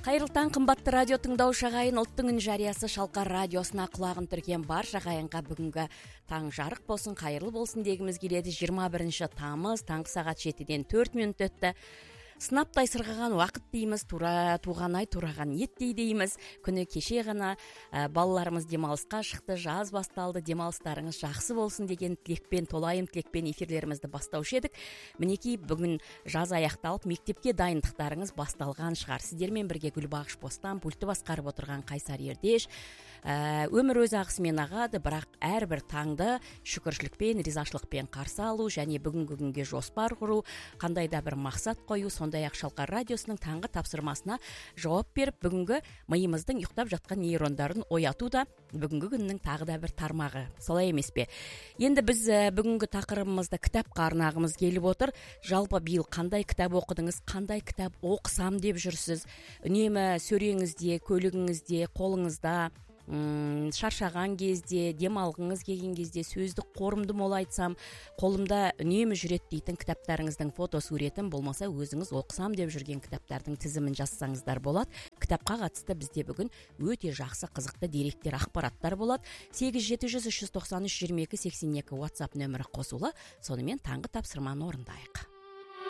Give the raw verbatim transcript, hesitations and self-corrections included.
Кайрылы таң, кымбатты радио тыңдаушы агайын, Улуттун үн жарыясы Шалкар радиосуна кулагын түрген барча агайынга бүгүнгү таң жарык болсун, кайырлуу болсун дегimiz келеди. жыйырма биринчи тамыз таңкы саат жетиден төрт мүнөт өттү. Сынаптай сыргаган убакыт дейбиз, туура тууган ай тураган ниеттей дейбиз. Күнү кеше гана балаларыбыз дем алыска чыкты, жаз башталды, дем алыстарыңыз жакшы болсун деген тилекпен, толайым тилекпен эфирлеримизди баштаучу эдик. Минекей бүгүн жаз аякталып, мектепке дайындыктарыңыз башталган чыгар. Сиздер менен бирге Гүлбагыш Постан, пультты баскарып отурган Кайсар Эрдеш. Өмүр өз агысы менен агады, бирок ар бир таңды шүкүрчүлүкпен, ризачылыкпен каршы алуу және бүгүнкү күнгө жоспар куруу, кандай да бир максат коюу, сондай ак Шалкар радиосунун таңкы тапсырмасына жооп берип, бүгүнгү мыйымыздын уктап жаткан нейрондорун оятуу да бүгүнкү күндүн тагы да бир тармагы. Солай эмеспи? Энди биз бүгүнкү такырыбыбызда китапка арнагымыз келип отур. Жалпы быйыл кандай китап окудуңуз, кандай китап окусам деп жүрсүз? Үнөмө сөрөңүздө, көлүгүңүздө, колуңузда шаршаган кезде, дем алгыңыз келген кезде, сөздүк корумду мол айтсам, колумда үнөмө жүрөт дейтин китаптарыңыздын фото сүрөтүн, болмаса өзүңүз окусам деп жүрген китаптардын тизимин жазсаңыздар болот. Китапка катысты бизде бүгүн өтө жакшы, кызыктуу деректер, акпараттар болот. сегиз жети жүз үч жүз токсон үч жыйырма эки сексен эки WhatsApp нөмүрү косулу. Сону менен таңкы тапсырманы орундайык.